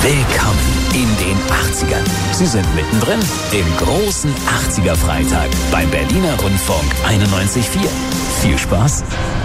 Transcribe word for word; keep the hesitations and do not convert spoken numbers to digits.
Willkommen in den achtzigern. Sie sind mittendrin im großen achtziger Freitag beim Berliner Rundfunk einundneunzig Komma vier. Viel Spaß!